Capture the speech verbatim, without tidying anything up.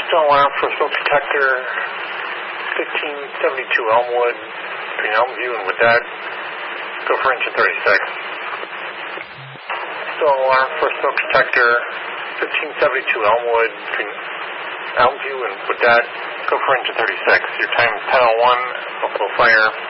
Still alarm for smoke detector fifteen seventy-two Elmwood between Elmview and Woodette. Go for engine thirty-six. Still alarm for smoke detector fifteen seventy-two Elmwood between Elmview and Woodette. Go for engine thirty-six. Your time is ten oh one. Buffalo Fire.